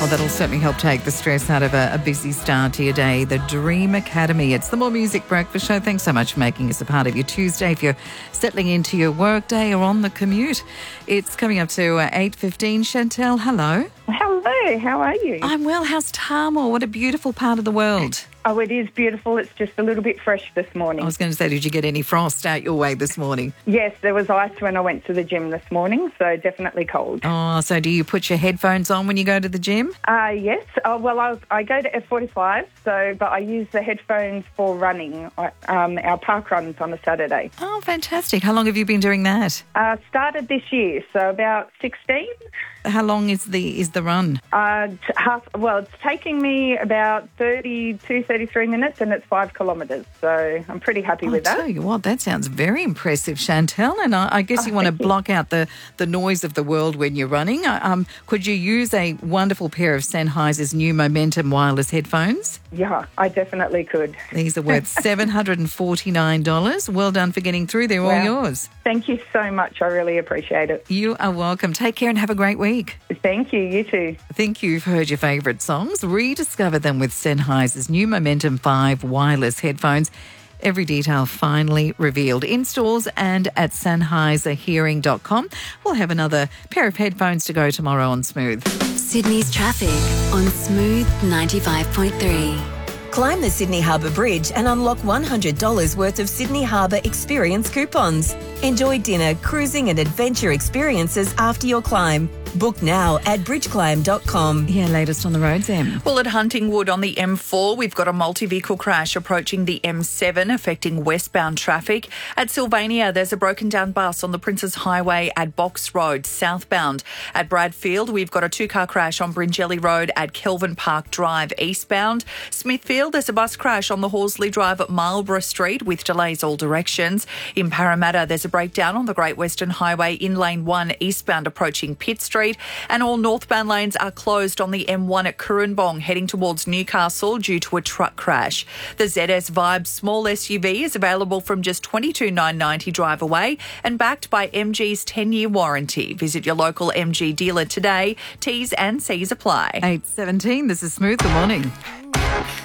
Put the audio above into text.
Well, that'll certainly help take the stress out of a busy start to your day. The Dream Academy. It's the More Music Breakfast Show. Thanks so much for making us a part of your Tuesday. If you're settling into your work day or on the commute, it's coming up to 8:15. Chantel, hello. Hello, how are you? I'm well. How's Tamworth? What a beautiful part of the world. Oh, it is beautiful. It's just a little bit fresh this morning. I was going to say, did you get any frost out your way this morning? Yes, there was ice when I went to the gym this morning, so definitely cold. Oh, so do you put your headphones on when you go to the gym? Yes. I go to F45, but I use the headphones for running. Our park runs on a Saturday. Oh, fantastic. How long have you been doing that? Started this year, so about 16. How long is the run? It's taking me about 33 minutes, and it's 5 kilometres, so I'm pretty happy with that. I'll tell you what, that sounds very impressive, Chantel, and I guess you want to block out the noise of the world when you're running. Could you use a wonderful pair of Sennheiser's new Momentum wireless headphones? Yeah, I definitely could. These are worth $749. Well done for getting through. They're all yours. Thank you so much. I really appreciate it. You are welcome. Take care and have a great week. Thank you. You too. I think you've heard your favourite songs. Rediscover them with Sennheiser's new Momentum 5 wireless headphones. Every detail finally revealed in stores and at Sennheiserhearing.com. We'll have another pair of headphones to go tomorrow on Smooth. Sydney's traffic on Smooth 95.3. Climb the Sydney Harbour Bridge and unlock $100 worth of Sydney Harbour Experience coupons. Enjoy dinner, cruising and adventure experiences after your climb. Book now at bridgeclimb.com. Yeah, latest on the roads, Em. Well, at Huntingwood on the M4, we've got a multi-vehicle crash approaching the M7, affecting westbound traffic. At Sylvania, there's a broken down bus on the Princes Highway at Box Road, southbound. At Bradfield, we've got a two-car crash on Bringelly Road at Kelvin Park Drive, eastbound. Smithfield, there's a bus crash on the Horsley Drive at Marlborough Street with delays all directions. In Parramatta, there's a breakdown on the Great Western Highway in Lane 1, eastbound approaching Pitt Street. And all northbound lanes are closed on the M1 at Currumbong, heading towards Newcastle due to a truck crash. The ZS Vibe small SUV is available from just $22,990 drive away and backed by MG's 10-year warranty. Visit your local MG dealer today. T's and C's apply. 8:17, this is Smooth. Good morning.